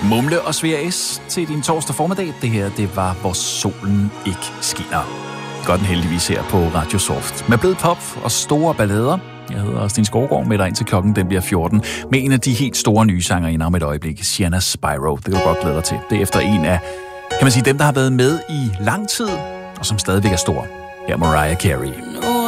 Mumle og Svea S til din torsdag formiddag. Det her, det var Hvor solen ikke skinner. Godt den heldigvis her på Radio Soft. Med blød pop og store ballader. Jeg hedder Sten Skovgaard, med dig ind til klokken, den bliver 14. Med en af de helt store nye sanger inden om et øjeblik, Sienna Spyro. Det kan du godt glæde dig til. Det er efter en af, kan man sige, dem, der har været med i lang tid, og som stadigvæk er stor. Her Mariah Carey. No